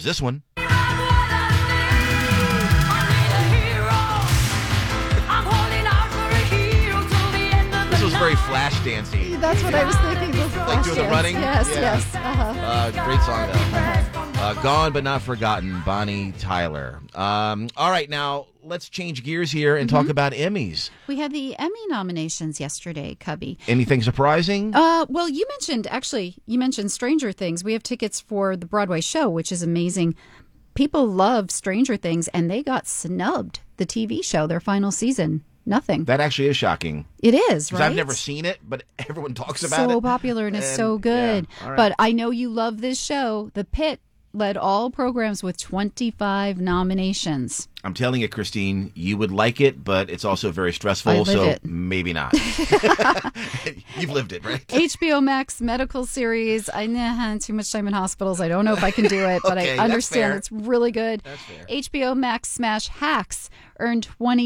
was this one. This was very flash dancey. That's what I was thinking. Like doing the running? Yes, Yeah. yes. Uh-huh. Great song, though. Gone But Not Forgotten, Bonnie Tyler. All right, now let's change gears here and talk about Emmys. We had the Emmy nominations yesterday, Cubby. Anything surprising? Well, you mentioned Stranger Things. We have tickets for the Broadway show, which is amazing. People love Stranger Things, and they got snubbed, the TV show, their final season. Nothing. That actually is shocking. It is, Because right? I've never seen it, but everyone talks about it. So popular and it's so good. Yeah, all right. But I know you love this show. The Pit led all programs with 25 nominations. I'm telling you, Christine, you would like it, but it's also very stressful, I live so it. maybe not. You've lived it, right? HBO Max medical series. I had too much time in hospitals. I don't know if I can do it, but Okay, I that's understand fair. it's really good. That's fair. HBO Max smash Hacks earned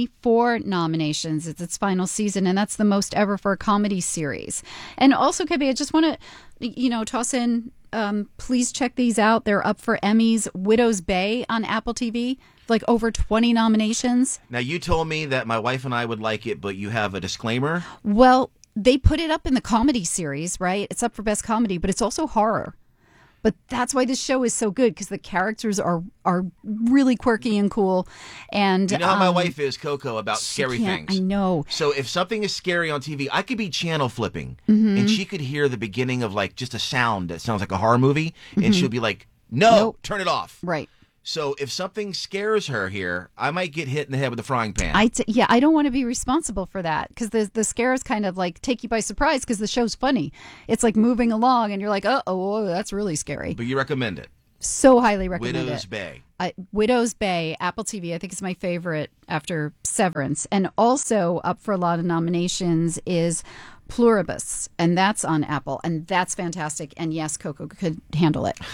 24 nominations. It's its final season, and that's the most ever for a comedy series. And also, Kebby, I just want to, toss in, please check these out. They're up for Emmys. Widow's Bay on Apple TV. Like over 20 nominations. Now, you told me that my wife and I would like it, but you have a disclaimer. Well, they put it up in the comedy series, right? It's up for best comedy, but it's also horror. But that's why this show is so good, because the characters are really quirky and cool. And You know how my wife is, Coco, about scary things. I know. So if something is scary on TV, I could be channel flipping, Mm-hmm. and she could hear the beginning of like just a sound that sounds like a horror movie, and she'll be like, "No, Nope. turn it off." Right. So if something scares her here, I might get hit in the head with a frying pan. I don't want to be responsible for that, because the scares kind of like take you by surprise, because the show's funny. It's like moving along and you're like, oh, that's really scary. But you recommend it. So highly recommend Widow's it. Bay. Widow's Bay, Apple TV, I think is my favorite after Severance. And also up for a lot of nominations is Pluribus, and that's on Apple, and that's fantastic. And yes, Coco could handle it.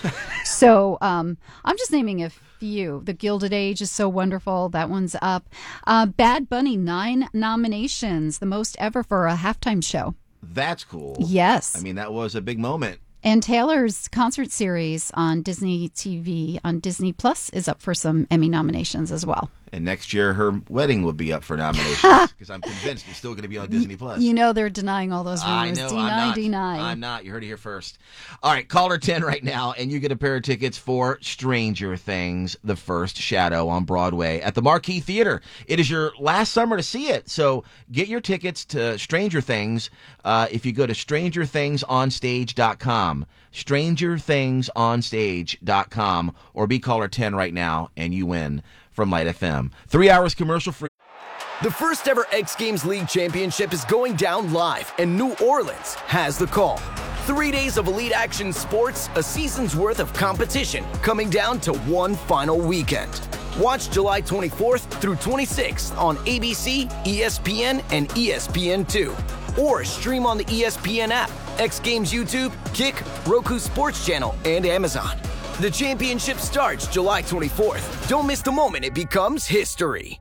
So I'm just naming a few. The Gilded Age is so wonderful. That one's up. Bad Bunny, 9 nominations, the most ever for a halftime show. That's cool. Yes. I mean, that was a big moment. And Taylor's concert series on Disney TV, on Disney Plus, is up for some Emmy nominations as well. And next year, her wedding will be up for nominations, because I'm convinced it's still going to be on Disney Plus. You know they're denying all those rumors. I know, Deny. I'm not. You heard it here first. All right, caller 10 right now, and you get a pair of tickets for Stranger Things, The First Shadow on Broadway at the Marquee Theater. It is your last summer to see it, so get your tickets to Stranger Things if you go to StrangerThingsOnStage.com. StrangerThingsOnStage.com, or be caller 10 right now, and you win from Light FM. 3 hours commercial free. The first ever X Games League Championship is going down live, and New Orleans has the call. 3 days of elite action sports, a season's worth of competition, coming down to one final weekend. Watch July 24th through 26th on ABC, ESPN, and ESPN2. Or stream on the ESPN app, X Games YouTube, Kick, Roku Sports Channel, and Amazon. The championship starts July 24th. Don't miss the moment it becomes history.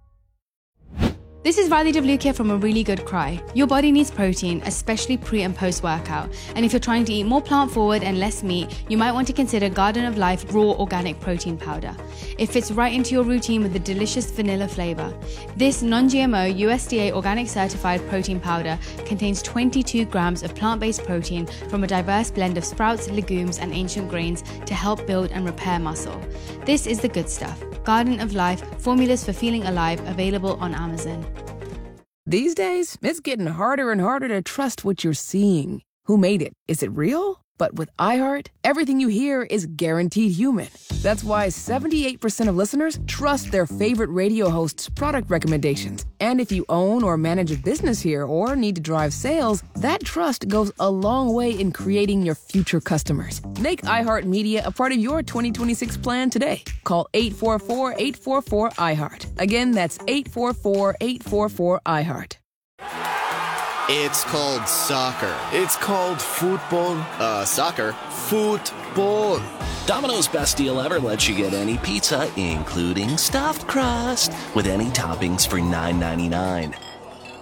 This is Riley W. here from A Really Good Cry. Your body needs protein, especially pre and post workout. And if you're trying to eat more plant forward and less meat, you might want to consider Garden of Life Raw Organic Protein Powder. It fits right into your routine with a delicious vanilla flavor. This non-GMO USDA organic certified protein powder contains 22 grams of plant-based protein from a diverse blend of sprouts, legumes, and ancient grains to help build and repair muscle. This is the good stuff. Garden of Life, formulas for feeling alive, available on Amazon. These days, it's getting harder and harder to trust what you're seeing. Who made it? Is it real? But with iHeart, everything you hear is guaranteed human. That's why 78% of listeners trust their favorite radio hosts' product recommendations. And if you own or manage a business here or need to drive sales, that trust goes a long way in creating your future customers. Make iHeartMedia a part of your 2026 plan today. Call 844-844-iHeart. Again, that's 844-844-iHeart. It's called soccer. It's called football. Soccer. Football. Domino's best deal ever lets you get any pizza, including stuffed crust, with any toppings for $9.99.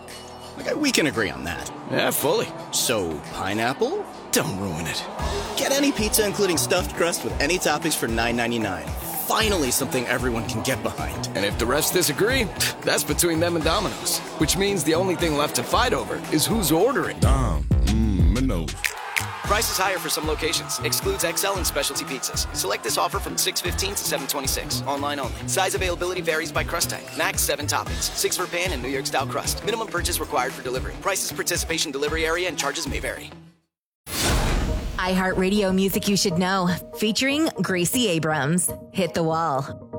Okay, we can agree on that. Yeah, fully. So, pineapple? Don't ruin it. Get any pizza including stuffed crust with any toppings for $9.99. Finally, something everyone can get behind. And if the refs disagree, that's between them and Domino's. Which means the only thing left to fight over is who's ordering. Domino's. Price is higher for some locations. Excludes XL and specialty pizzas. Select this offer from 6/15 to 7/26. Online only. Size availability varies by crust type. Max 7 toppings. 6 for pan and New York style crust. Minimum purchase required for delivery. Prices, participation, delivery area, and charges may vary. iHeartRadio Music You Should Know, featuring Gracie Abrams. Hit the Wall.